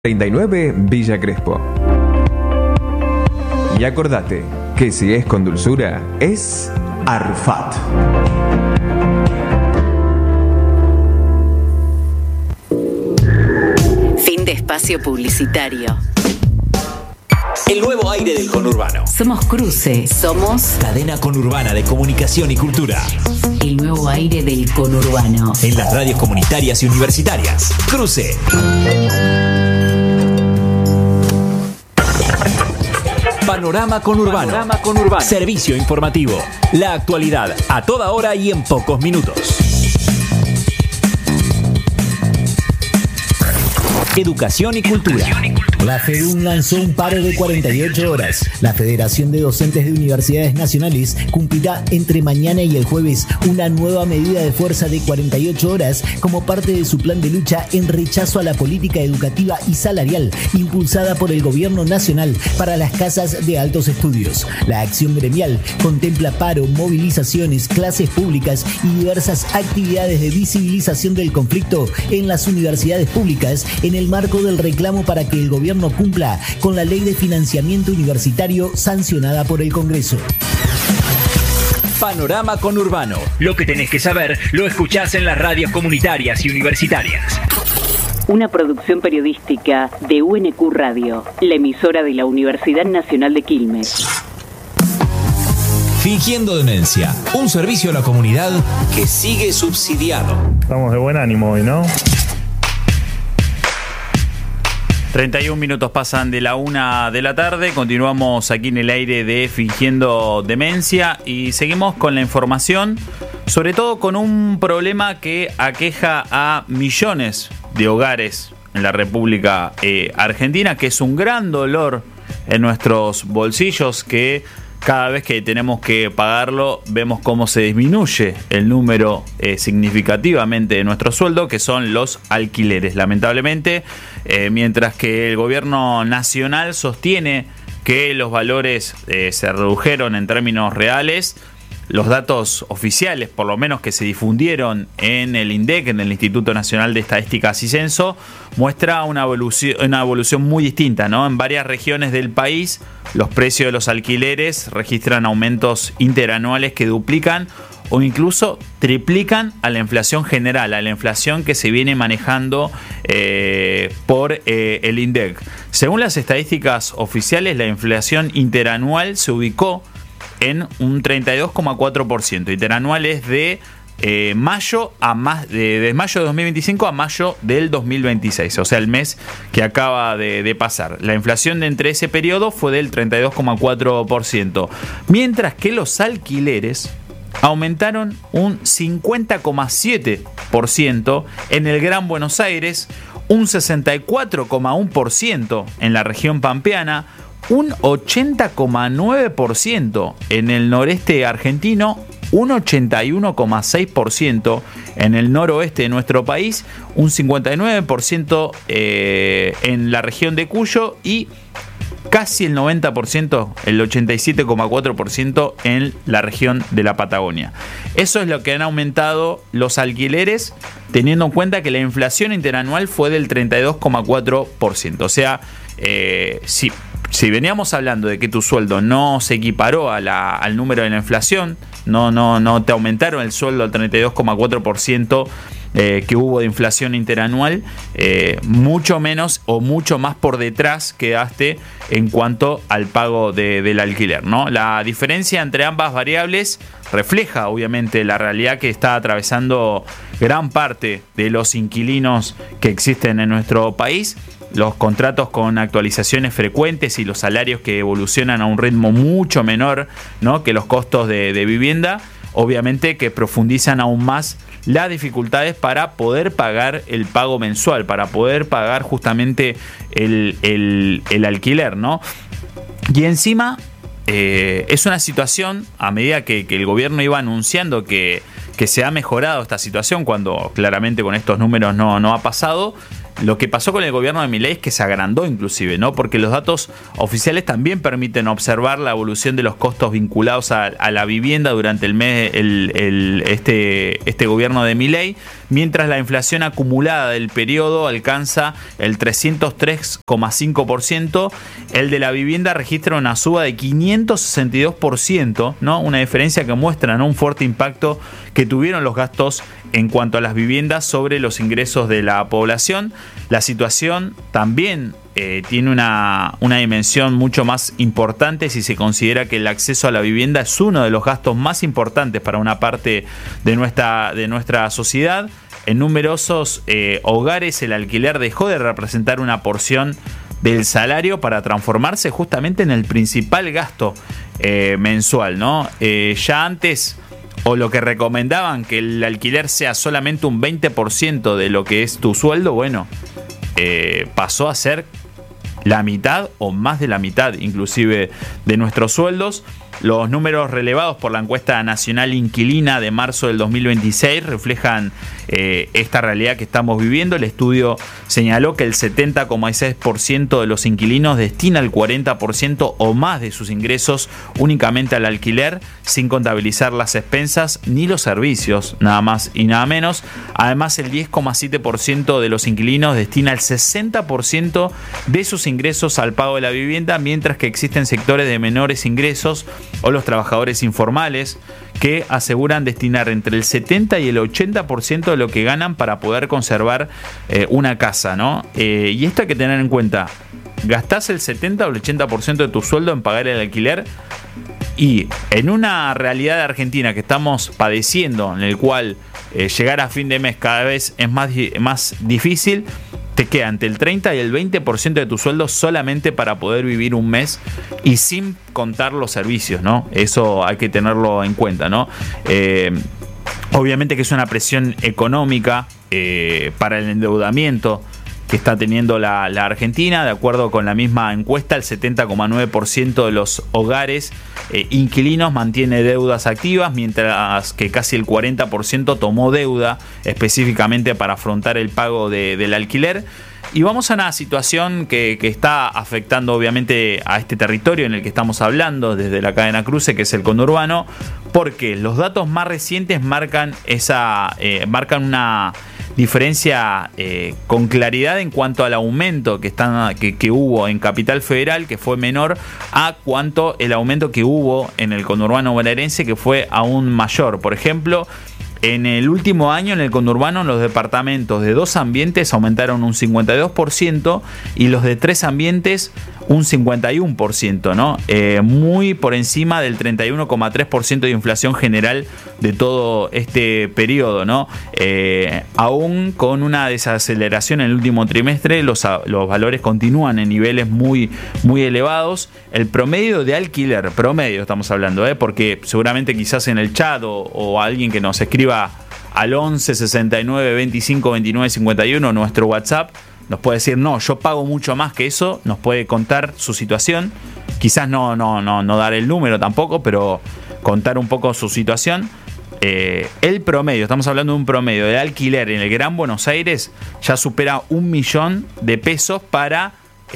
39 Villa Crespo. Y acordate que si es con dulzura, es Arfat. Fin de espacio publicitario. El nuevo aire del conurbano. Somos Cruce. Somos Cadena Conurbana de Comunicación y Cultura. el nuevo aire del conurbano. En las radios comunitarias y universitarias. Cruce. Panorama Conurbano. Servicio informativo. La actualidad a toda hora y en pocos minutos. Educación y cultura. La FEDUN lanzó un paro de 48 horas. La Federación de Docentes de Universidades Nacionales cumplirá entre mañana y el jueves una nueva medida de fuerza de 48 horas como parte de su plan de lucha en rechazo a la política educativa y salarial impulsada por el Gobierno Nacional para las casas de altos estudios. La acción gremial contempla paro, movilizaciones, clases públicas y diversas actividades de visibilización del conflicto en las universidades públicas en el marco del reclamo para que el gobierno cumpla con la Ley de Financiamiento Universitario sancionada por el Congreso. Panorama Conurbano. Lo que tenés que saber lo escuchás en las radios comunitarias y universitarias. Una producción periodística de UNQ Radio, la emisora de la Universidad Nacional de Quilmes. Fingiendo demencia. Un servicio a la comunidad que sigue subsidiado. Estamos de buen ánimo hoy, ¿no? 31 minutos pasan de la 1 de la tarde, continuamos aquí en el aire de Fingiendo Demencia y seguimos con la información, sobre todo con un problema que aqueja a millones de hogares en la República Argentina, que es un gran dolor en nuestros bolsillos, que cada vez que tenemos que pagarlo vemos cómo se disminuye el número significativamente de nuestro sueldo, que son los alquileres. Lamentablemente, mientras que el gobierno nacional sostiene que los valores se redujeron en términos reales, los datos oficiales, por lo menos que se difundieron en el INDEC, en el Instituto Nacional de Estadísticas y Censo, muestra una evolución muy distinta, ¿no? En varias regiones del país, los precios de los alquileres registran aumentos interanuales que duplican o incluso triplican a la inflación general, a la inflación que se viene manejando por el INDEC. Según las estadísticas oficiales, la inflación interanual se ubicó en un 32,4%. Interanual es de mayo de mayo de 2025 a mayo del 2026, o sea, el mes que acaba de pasar. La inflación de entre ese periodo fue del 32,4%, mientras que los alquileres aumentaron un 50,7% en el Gran Buenos Aires, un 64,1% en la región pampeana, un 80,9% en el noreste argentino, un 81,6% en el noroeste de nuestro país, un 59% en la región de Cuyo y casi el 90%, el 87,4% en la región de la Patagonia. Eso es lo que han aumentado los alquileres, teniendo en cuenta que la inflación interanual fue del 32,4%. O sea, si veníamos hablando de que tu sueldo no se equiparó al número de la inflación, no te aumentaron el sueldo al 32,4% que hubo de inflación interanual, mucho menos o mucho más por detrás quedaste en cuanto al pago del alquiler, ¿no? La diferencia entre ambas variables refleja obviamente la realidad que está atravesando gran parte de los inquilinos que existen en nuestro país. Los contratos con actualizaciones frecuentes y los salarios que evolucionan a un ritmo mucho menor, ¿no?, que los costos de vivienda, obviamente que profundizan aún más las dificultades para poder pagar el pago mensual, para poder pagar justamente el alquiler, ¿no? Y encima es una situación, a medida que el gobierno iba anunciando que se ha mejorado esta situación, cuando claramente con estos números no ha pasado, Lo que pasó con el gobierno de Milei es que se agrandó inclusive, ¿no? Porque los datos oficiales también permiten observar la evolución de los costos vinculados a la vivienda durante el mes, este gobierno de Milei, mientras la inflación acumulada del periodo alcanza el 303,5%, el de la vivienda registra una suba de 562%, ¿no? Una diferencia que muestra, ¿no?, un fuerte impacto que tuvieron los gastos en cuanto a las viviendas sobre los ingresos de la población. La situación también tiene una dimensión mucho más importante si se considera que el acceso a la vivienda es uno de los gastos más importantes para una parte de nuestra sociedad. En numerosos hogares el alquiler dejó de representar una porción del salario para transformarse justamente en el principal gasto mensual, ¿no? Ya antes, o lo que recomendaban, que el alquiler sea solamente un 20% de lo que es tu sueldo, bueno, pasó a ser la mitad o más de la mitad inclusive de nuestros sueldos. Los números relevados por la encuesta nacional inquilina de marzo del 2026 reflejan esta realidad que estamos viviendo. El estudio señaló que el 70,6% de los inquilinos destina el 40% o más de sus ingresos únicamente al alquiler, sin contabilizar las expensas ni los servicios, nada más y nada menos. Además, el 10,7% de los inquilinos destina el 60% de sus ingresos al pago de la vivienda, mientras que existen sectores de menores ingresos o los trabajadores informales que aseguran destinar entre el 70 y el 80% de lo que ganan para poder conservar una casa, ¿no? Y esto hay que tener en cuenta. Gastás el 70 o el 80% de tu sueldo en pagar el alquiler, y en una realidad de Argentina que estamos padeciendo, en el cual llegar a fin de mes cada vez es más difícil, te queda entre el 30 y el 20% de tu sueldo solamente para poder vivir un mes, y sin contar los servicios, ¿no? Eso hay que tenerlo en cuenta, ¿no? Obviamente que es una presión económica para el endeudamiento que está teniendo la Argentina. De acuerdo con la misma encuesta, el 70,9% de los hogares inquilinos mantiene deudas activas, mientras que casi el 40% tomó deuda específicamente para afrontar el pago del alquiler. Y vamos a una situación que está afectando obviamente a este territorio en el que estamos hablando desde la cadena cruce, que es el conurbano, porque los datos más recientes marcan una diferencia con claridad en cuanto al aumento que hubo en Capital Federal, que fue menor, a cuanto el aumento que hubo en el conurbano bonaerense, que fue aún mayor. Por ejemplo, en el último año en el conurbano los departamentos de 2 ambientes aumentaron un 52% y los de 3 ambientes un 51%, ¿no? Muy por encima del 31,3% de inflación general de todo este periodo, ¿no? Aún con una desaceleración en el último trimestre, los valores continúan en niveles muy, muy elevados. El promedio de alquiler, estamos hablando, porque seguramente quizás en el chat o alguien que nos escriba al 11 69 25 29 51, nuestro WhatsApp, nos puede decir, no, yo pago mucho más que eso, nos puede contar su situación, quizás no dar el número tampoco, pero contar un poco su situación. El promedio, estamos hablando de un promedio de alquiler en el Gran Buenos Aires, ya supera 1 millón de pesos para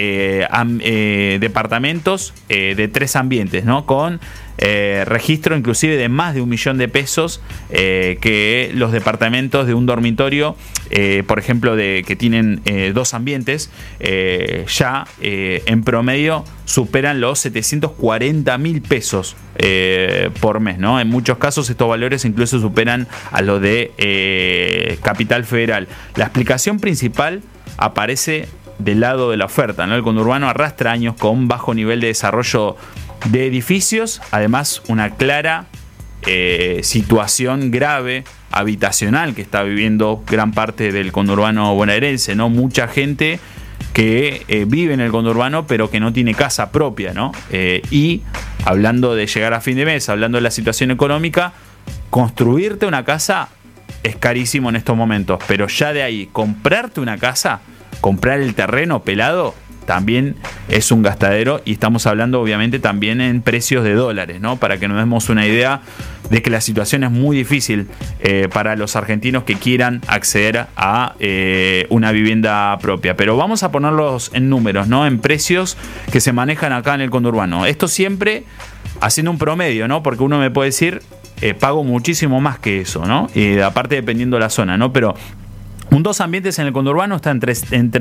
departamentos de 3 ambientes, ¿no? Con registro inclusive de más de 1 millón de pesos que los departamentos de un dormitorio, por ejemplo, que tienen 2 ambientes, ya en promedio superan los 740.000 pesos por mes, ¿no? En muchos casos estos valores incluso superan a los de Capital Federal. La explicación principal aparece del lado de la oferta, ¿no? El conurbano arrastra años con bajo nivel de desarrollo de edificios, además una clara situación grave habitacional que está viviendo gran parte del conurbano bonaerense, ¿no? Mucha gente que vive en el conurbano pero que no tiene casa propia, ¿no? Y hablando de llegar a fin de mes, hablando de la situación económica, construirte una casa es carísimo en estos momentos, pero ya de ahí comprarte una casa, comprar el terreno pelado, también es un gastadero, y estamos hablando obviamente también en precios de dólares, ¿no? Para que nos demos una idea de que la situación es muy difícil para los argentinos que quieran acceder a una vivienda propia. Pero vamos a ponerlos en números, ¿no? En precios que se manejan acá en el conurbano. Esto siempre haciendo un promedio, ¿no? Porque uno me puede decir, pago muchísimo más que eso, ¿no? Aparte dependiendo de la zona, ¿no? Pero un 2 ambientes en el conurbano está entre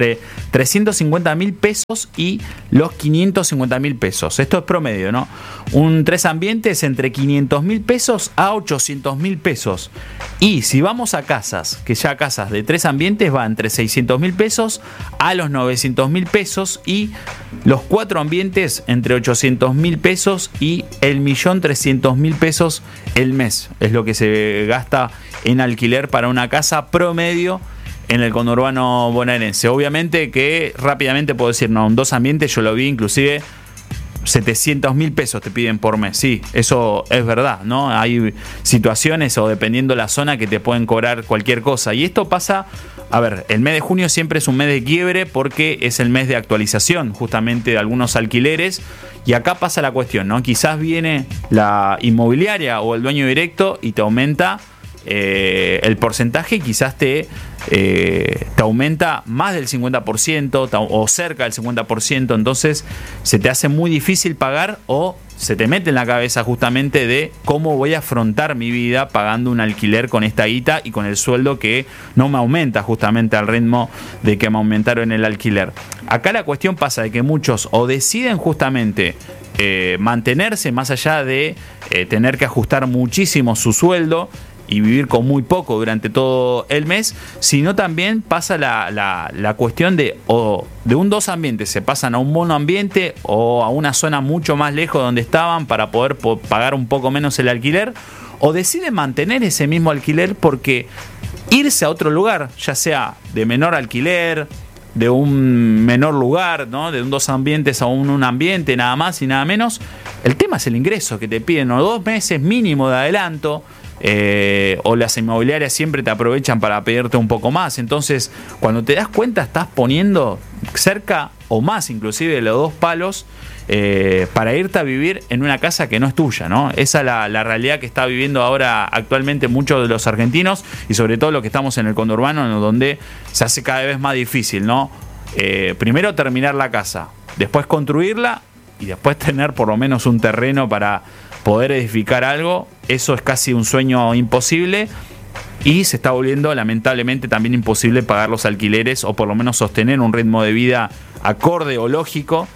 350.000 pesos y los 550.000 pesos. Esto es promedio, ¿no? Un 3 ambientes entre 500.000 pesos a 800.000 pesos. Y si vamos a casas, que ya casas de 3 ambientes va entre 600.000 pesos a los 900.000 pesos, y los 4 ambientes entre 800.000 pesos y 1.300.000 pesos el mes. Es lo que se gasta en alquiler para una casa promedio en el conurbano bonaerense. Obviamente que rápidamente puedo decir, no, un 2 ambientes yo lo vi inclusive 700.000 pesos te piden por mes. Sí, eso es verdad, ¿no? Hay situaciones, o dependiendo la zona, que te pueden cobrar cualquier cosa. Y esto pasa, a ver, el mes de junio siempre es un mes de quiebre porque es el mes de actualización justamente de algunos alquileres. Y acá pasa la cuestión, ¿no? Quizás viene la inmobiliaria o el dueño directo y te aumenta el porcentaje, quizás te aumenta más del 50% o cerca del 50%, entonces se te hace muy difícil pagar, o se te mete en la cabeza justamente de cómo voy a afrontar mi vida pagando un alquiler con esta guita y con el sueldo que no me aumenta justamente al ritmo de que me aumentaron el alquiler. Acá la cuestión pasa de que muchos o deciden justamente mantenerse más allá de tener que ajustar muchísimo su sueldo y vivir con muy poco durante todo el mes, sino también pasa la cuestión de un 2 ambientes se pasan a un monoambiente o a una zona mucho más lejos donde estaban para poder pagar un poco menos el alquiler, o deciden mantener ese mismo alquiler porque irse a otro lugar, ya sea de menor alquiler, de un menor lugar, ¿no? De un 2 ambientes a un ambiente, nada más y nada menos, el tema es el ingreso que te piden, o 2 meses mínimo de adelanto. O las inmobiliarias siempre te aprovechan para pedirte un poco más. Entonces, cuando te das cuenta, estás poniendo cerca o más inclusive de los 2 palos para irte a vivir en una casa que no es tuya, ¿no? Esa es la realidad que está viviendo ahora actualmente muchos de los argentinos, y sobre todo los que estamos en el conurbano, donde se hace cada vez más difícil, ¿no? Primero terminar la casa, después construirla y después tener por lo menos un terreno para poder edificar algo. Eso es casi un sueño imposible, y se está volviendo lamentablemente también imposible pagar los alquileres, o por lo menos sostener un ritmo de vida acorde o lógico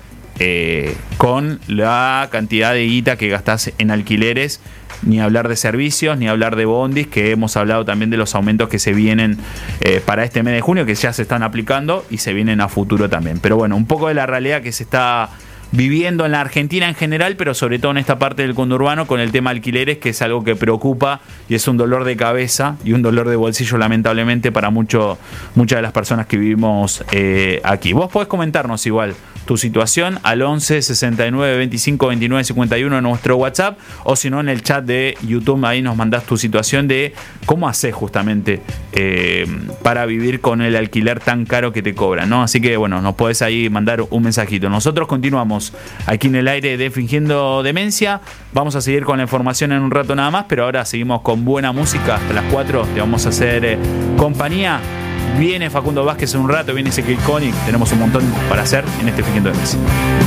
con la cantidad de guita que gastás en alquileres. Ni hablar de servicios, ni hablar de bondis, que hemos hablado también de los aumentos que se vienen para este mes de junio, que ya se están aplicando y se vienen a futuro también. Pero bueno, un poco de la realidad que se está viviendo en la Argentina en general, pero sobre todo en esta parte del conurbano con el tema alquileres, que es algo que preocupa y es un dolor de cabeza y un dolor de bolsillo lamentablemente para muchas de las personas que vivimos aquí. Vos podés comentarnos igual tu situación al 11 69 25 29 51 en nuestro WhatsApp, o si no en el chat de YouTube, ahí nos mandás tu situación de cómo haces justamente para vivir con el alquiler tan caro que te cobran, ¿no? Así que bueno, nos podés ahí mandar un mensajito. Nosotros continuamos aquí en el aire de Fingiendo Demencia. Vamos a seguir con la información en un rato nada más, pero ahora seguimos con buena música hasta las 4. Te vamos a hacer compañía. Viene Facundo Vázquez en un rato, viene Ezequiel Koenig. Tenemos un montón para hacer en este Fingiendo Demencia.